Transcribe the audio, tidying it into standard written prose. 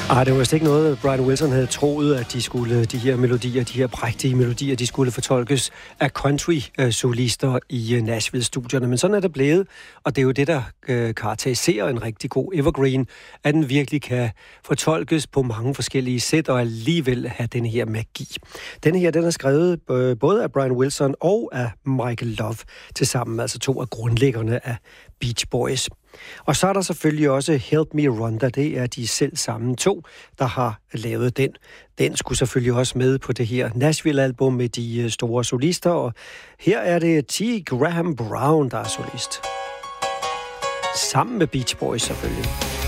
Det var vist ikke noget, Brian Wilson havde troet, at de her prægtige melodier, de skulle fortolkes af country-solister i Nashville-studierne. Men sådan er det blevet, og det er jo det, der karakteriserer en rigtig god evergreen, at den virkelig kan fortolkes på mange forskellige sæt, og alligevel have den her magi. Den er skrevet både af Brian Wilson og af Michael Love tilsammen, altså to af grundlæggerne af Beach Boys. Og så er der selvfølgelig også Help Me Rhonda. Det er de selv samme to, der har lavet den. Den skulle selvfølgelig også med på det her Nashville-album med de store solister. Og her er det T. Graham Brown, der er solist. Sammen med Beach Boys selvfølgelig.